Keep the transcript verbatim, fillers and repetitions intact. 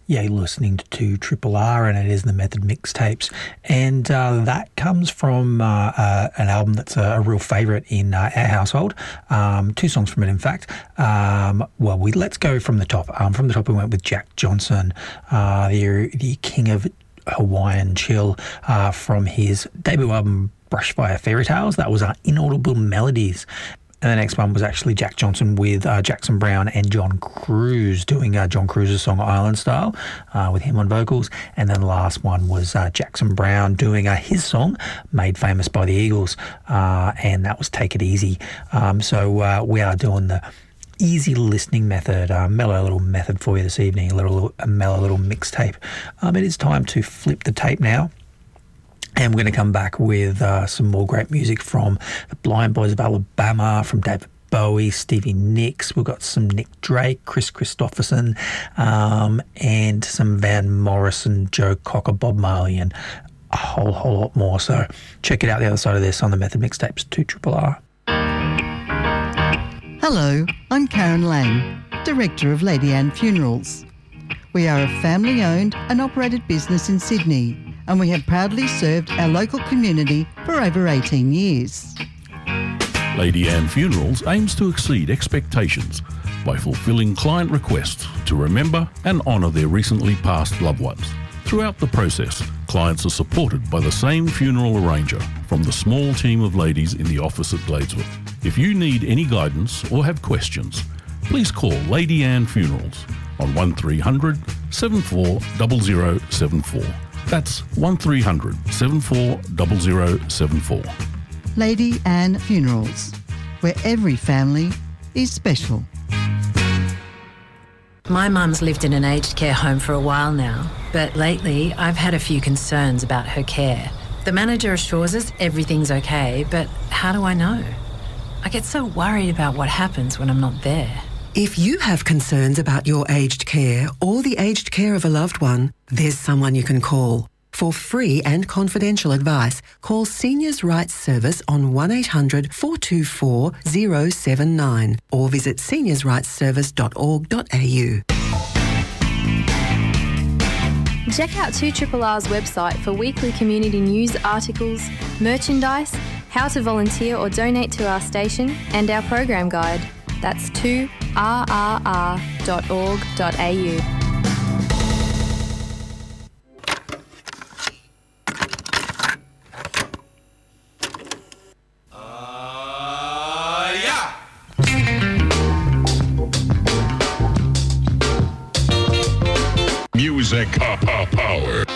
Yeah, you're listening to Triple R, and it is the Method mixtapes, and uh, that comes from uh, uh, an album that's a, a real favourite in uh, our household. Um, two songs from it, in fact. Um, well, we let's go from the top. Um, from the top, we went with Jack Johnson, uh, the the king of Hawaiian chill, uh, from his debut album Brushfire Fairy Tales. That was uh, Inaudible Melodies. And the next one was actually Jack Johnson with uh, Jackson Browne and John Cruz doing uh, John Cruz's song Island Style uh, with him on vocals. And then the last one was uh, Jackson Browne doing uh, his song Made Famous by the Eagles, uh, and that was Take It Easy. Um, so uh, we are doing the easy listening method, uh, mellow little method for you this evening, a little a mellow little mixtape. Um, it is time to flip the tape now. And we're going to come back with uh, some more great music from the Blind Boys of Alabama, from David Bowie, Stevie Nicks. We've got some Nick Drake, Chris Christopherson, um, and some Van Morrison, Joe Cocker, Bob Marley, and a whole, whole lot more. So check it out the other side of this on the Method Mixtapes, two Triple R. Hello, I'm Karen Lang, Director of Lady Anne Funerals. We are a family-owned and operated business in Sydney, and we have proudly served our local community for over eighteen years. Lady Anne Funerals aims to exceed expectations by fulfilling client requests to remember and honour their recently passed loved ones. Throughout the process, clients are supported by the same funeral arranger from the small team of ladies in the office at Gladeswood. If you need any guidance or have questions, please call Lady Anne Funerals on one three hundred, seven four zero zero seven four. That's one three hundred, seven four zero zero seven four. Lady Anne Funerals, where every family is special. My mum's lived in an aged care home for a while now, but lately I've had a few concerns about her care. The manager assures us everything's okay, but how do I know? I get so worried about what happens when I'm not there. If you have concerns about your aged care or the aged care of a loved one, there's someone you can call. For free and confidential advice, call Seniors Rights Service on one eight hundred, four two four, zero seven nine or visit seniors rights service dot org dot a u. Check out two R R's website for weekly community news articles, merchandise, how to volunteer or donate to our station, and our program guide. That's two R R R dot org dot a u. Uh, yeah. Music power.